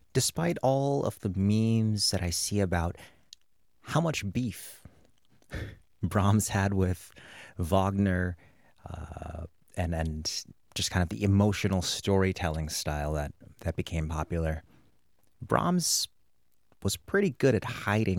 despite all of the memes that I see about how much beef Brahms had with Wagner, and just kind of the emotional storytelling style that became popular, Brahms was pretty good at hiding